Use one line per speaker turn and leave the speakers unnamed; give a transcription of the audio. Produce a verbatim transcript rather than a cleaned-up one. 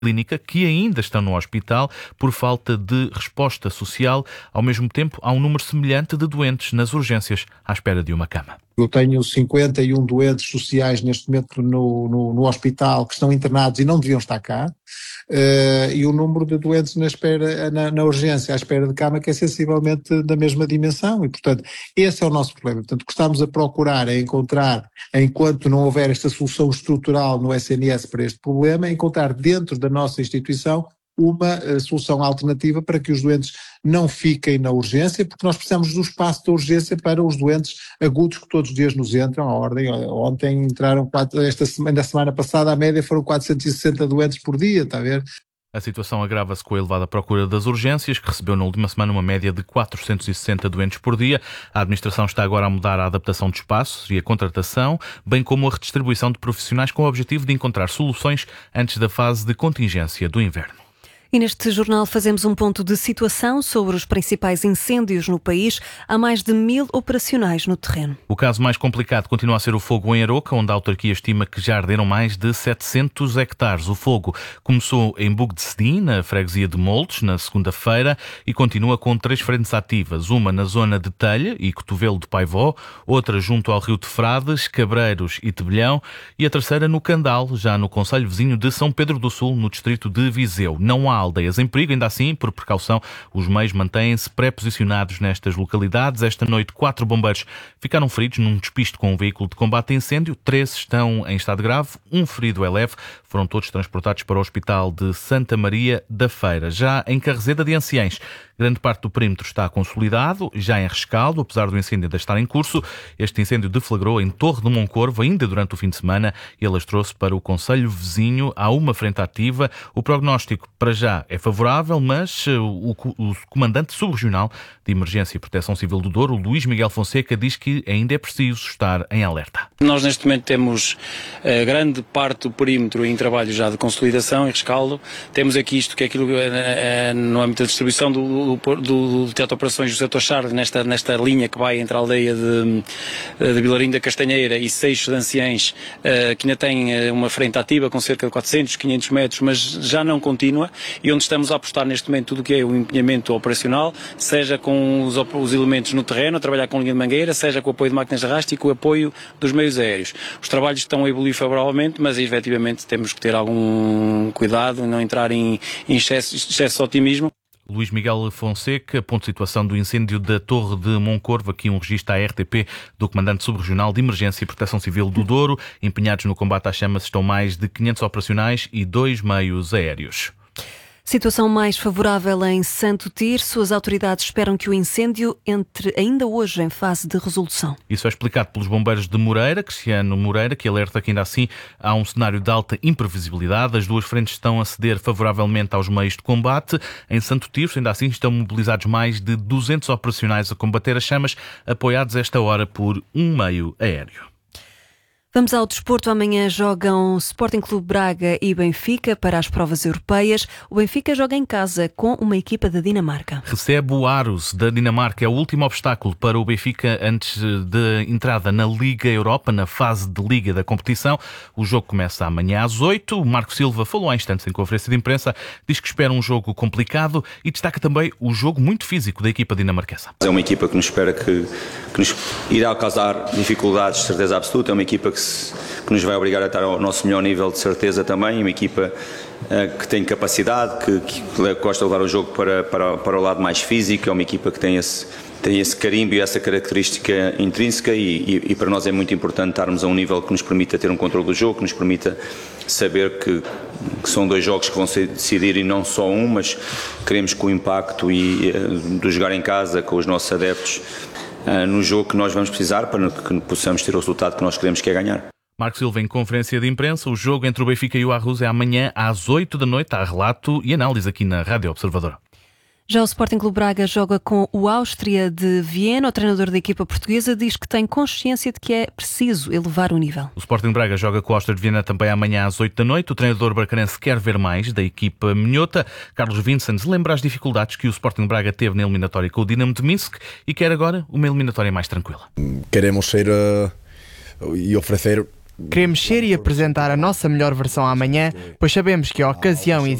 clínica que ainda estão no hospital por falta de resposta social. Ao mesmo tempo, há um número semelhante de doentes nas urgências à espera de uma cama.
Eu tenho cinquenta e um doentes sociais neste momento no, no, no hospital que estão internados e não deviam estar cá, uh, e o número de doentes na, espera, na, na urgência à espera de cama que é sensivelmente da mesma dimensão e, portanto, esse é o nosso problema. Portanto, o que estamos a procurar é encontrar, enquanto não houver esta solução estrutural no S N S para este problema, é encontrar dentro da nossa instituição uma uh, solução alternativa para que os doentes não fiquem na urgência, porque nós precisamos do espaço da urgência para os doentes agudos que todos os dias nos entram à ordem. Ontem entraram, quatro, esta semana, na semana passada, a média foram quatrocentos e sessenta doentes por dia, está a ver?
A situação agrava-se com a elevada procura das urgências, que recebeu na última semana uma média de quatrocentos e sessenta doentes por dia. A administração está agora a mudar a adaptação de espaços e a contratação, bem como a redistribuição de profissionais com o objetivo de encontrar soluções antes da fase de contingência do inverno.
E neste jornal fazemos um ponto de situação sobre os principais incêndios no país. Há mais de mil operacionais no terreno.
O caso mais complicado continua a ser o fogo em Aroca, onde a autarquia estima que já arderam mais de setecentos hectares. O fogo começou em Bug de Cedim, na freguesia de Moldes, na segunda-feira, e continua com três frentes ativas. Uma na zona de Telha e Cotovelo de Paivó, outra junto ao rio de Frades, Cabreiros e Tebelhão, e a terceira no Candal, já no concelho vizinho de São Pedro do Sul, no distrito de Viseu. Não há aldeias em perigo, ainda assim, por precaução, os meios mantêm-se pré-posicionados nestas localidades. Esta noite, quatro bombeiros ficaram feridos num despiste com um veículo de combate a incêndio. Três estão em estado grave, um ferido é leve. Foram todos transportados para o Hospital de Santa Maria da Feira. Já em Carrezeda de Anciães, grande parte do perímetro está consolidado, já em rescaldo, apesar do incêndio ainda estar em curso. Este incêndio deflagrou em Torre do Moncorvo, ainda durante o fim de semana, e alastrou-se para o concelho vizinho. Há uma frente ativa. O prognóstico, para já, é favorável, mas o, o comandante subregional de Emergência e Proteção Civil do Douro, Luís Miguel Fonseca, diz que ainda é preciso estar em alerta.
Nós neste momento temos uh, grande parte do perímetro em trabalho já de consolidação e rescaldo. Temos aqui isto que é aquilo uh, no âmbito da distribuição do, do, do, do Teatro de Operações José Tochardo, nesta, nesta linha que vai entre a aldeia de, de Vilarinho da Castanheira e Seixo de Anciães, uh, que ainda tem uh, uma frente ativa com cerca de quatrocentos, quinhentos metros, mas já não contínua, e onde estamos a apostar neste momento tudo o que é o empenhamento operacional, seja com os, os elementos no terreno, a trabalhar com linha de mangueira, seja com o apoio de máquinas de arrasto e com o apoio dos meios aéreos. Os trabalhos estão a evoluir favoravelmente, mas efetivamente temos que ter algum cuidado, não entrar em, em excesso, excesso de otimismo.
Luís Miguel Fonseca, ponto de situação do incêndio da Torre de Moncorvo, aqui um registro à R T P do Comandante Subregional de Emergência e Proteção Civil do Douro. Empenhados no combate às chamas estão mais de quinhentos operacionais e dois meios aéreos.
Situação mais favorável em Santo Tirso. As autoridades esperam que o incêndio entre ainda hoje em fase de resolução.
Isso é explicado pelos bombeiros de Moreira, Cristiano Moreira, que alerta que ainda assim há um cenário de alta imprevisibilidade. As duas frentes estão a ceder favoravelmente aos meios de combate. Em Santo Tirso, ainda assim, estão mobilizados mais de duzentos operacionais a combater as chamas, apoiados esta hora por um meio aéreo.
Vamos ao desporto. Amanhã jogam Sporting Clube Braga e Benfica para as provas europeias. O Benfica joga em casa com uma equipa da Dinamarca.
Recebe o Aarhus da Dinamarca. É o último obstáculo para o Benfica antes da entrada na Liga Europa, na fase de Liga da competição. O jogo começa amanhã às oito. O Marco Silva falou há instantes em conferência de imprensa. Diz que espera um jogo complicado e destaca também o jogo muito físico da equipa dinamarquesa.
É uma equipa que nos espera que, que nos irá causar dificuldades, de certeza absoluta. É uma equipa que que nos vai obrigar a estar ao nosso melhor nível de certeza também, uma equipa uh, que tem capacidade, que, que gosta de levar o jogo para, para, para o lado mais físico, é uma equipa que tem esse, tem esse carimbo e essa característica intrínseca e, e, e para nós é muito importante estarmos a um nível que nos permita ter um controle do jogo, que nos permita saber que, que são dois jogos que vão se decidir e não só um, mas queremos que o impacto e, uh, do jogar em casa com os nossos adeptos Uh, no jogo que nós vamos precisar para que possamos ter o resultado que nós queremos, que é ganhar.
Marco Silva em conferência de imprensa. O jogo entre o Benfica e o Aarhus é amanhã às oito da noite. Há relato e análise aqui na Rádio Observador.
Já o Sporting Clube Braga joga com o Áustria de Viena. O treinador da equipa portuguesa diz que tem consciência de que é preciso elevar o nível.
O Sporting Braga joga com o Áustria de Viena também amanhã às oito da noite. O treinador bracarense quer ver mais da equipa minhota. Carlos Vincent lembra as dificuldades que o Sporting Braga teve na eliminatória com o Dinamo de Minsk e quer agora uma eliminatória mais tranquila.
Queremos ser uh, e oferecer Queremos ser e apresentar a nossa melhor versão amanhã, pois sabemos que a ocasião